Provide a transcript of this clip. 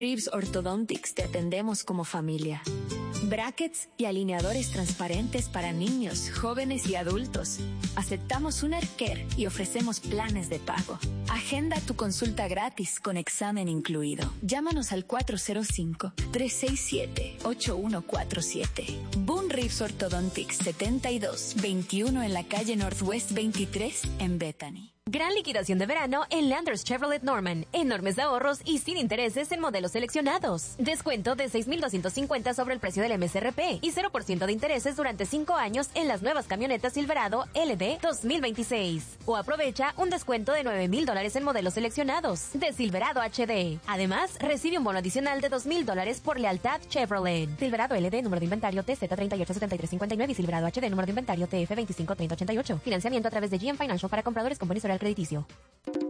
Reeves Orthodontics te atendemos como familia. Brackets y alineadores transparentes para niños, jóvenes y adultos. Aceptamos un Aircare y ofrecemos planes de pago. Agenda tu consulta gratis con examen incluido. Llámanos al 405-367-8147. Boone Reeves Orthodontics 72, 21 en la calle Northwest 23 en Bethany. Gran liquidación de verano en Landers Chevrolet Norman. Enormes ahorros y sin intereses en modelos seleccionados. Descuento de $6,250 sobre el precio del MSRP y 0% de intereses durante 5 años en las nuevas camionetas Silverado LD 2026. O aprovecha un descuento de $9,000 en modelos seleccionados de Silverado HD. Además, recibe un bono adicional de $2,000 por lealtad Chevrolet. Silverado LD, número de inventario TZ387359 y Silverado HD, número de inventario TF253088. Financiamiento a través de GM Financial para compradores con buen historial crediticio.